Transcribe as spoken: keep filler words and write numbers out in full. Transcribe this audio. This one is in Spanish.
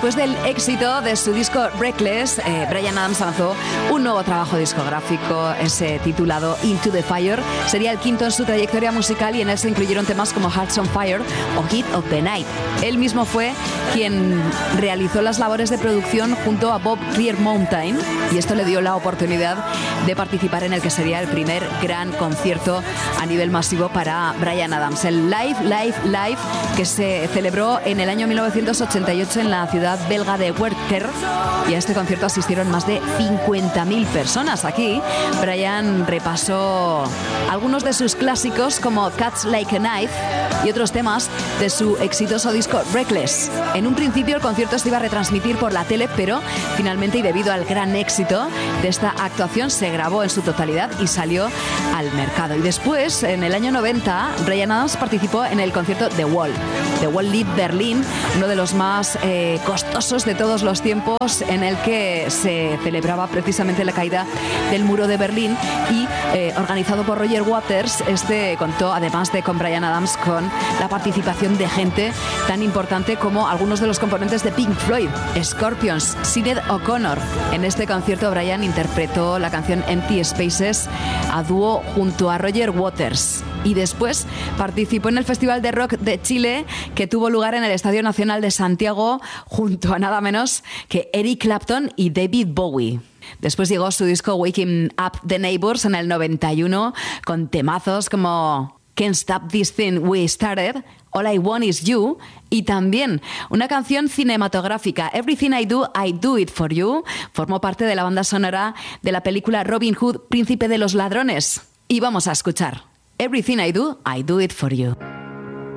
Después del éxito de su disco Reckless, eh, Bryan Adams lanzó un nuevo trabajo discográfico, ese titulado Into the Fire. Sería el quinto en su trayectoria musical y en él se incluyeron temas como Hearts on Fire o Heat of the Night. Él mismo fue quien realizó las labores de producción junto a Bob Clearmountain y esto le dio la oportunidad de participar en el que sería el primer gran concierto a nivel masivo para Bryan Adams, el Live, Live, Live, que se celebró en el año mil novecientos ochenta y ocho en la ciudad belga de Werchter, y a este concierto asistieron más de cincuenta mil personas. Aquí Bryan repasó algunos de sus clásicos como Cuts Like a Knife y otros temas de su exitoso disco Reckless. En un principio el concierto se iba a retransmitir por la tele, pero finalmente, y debido al gran éxito de esta actuación, se grabó en su totalidad y salió al mercado. Y después, en el año noventa, Bryan Adams participó en el concierto The Wall, The Wall Live Berlin, uno de los más eh, costosos de todos los tiempos, en el que se celebraba precisamente la caída del muro de Berlín y eh, organizado por Roger Waters. Este contó, además de con Bryan Adams, con la participación de gente tan importante como algunos de los componentes de Pink Floyd, Scorpions, Sinéad O'Connor. En este concierto Bryan interpretó la canción Empty Spaces a dúo junto a Roger Waters. Y después participó en el Festival de Rock de Chile, que tuvo lugar en el Estadio Nacional de Santiago junto a nada menos que Eric Clapton y David Bowie. Después llegó su disco Waking Up the Neighbors en el noventa y uno con temazos como Can't Stop This Thing We Started, All I Want Is You, y también una canción cinematográfica, Everything I Do, I Do It For You. Formó parte de la banda sonora de la película Robin Hood, Príncipe de los Ladrones. Y vamos a escuchar Everything I Do, I Do It For You.